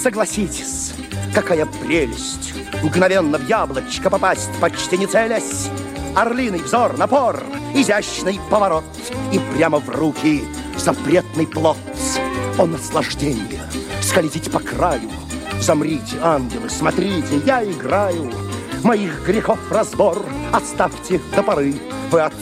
Согласитесь, какая прелесть мгновенно в яблочко попасть, почти не целясь. Орлиный взор, напор, изящный поворот, и прямо в руки запретный плод. О, наслаждение, скользить по краю. Замрите, ангелы, смотрите, я играю. Моих грехов разбор оставьте до поры. Вы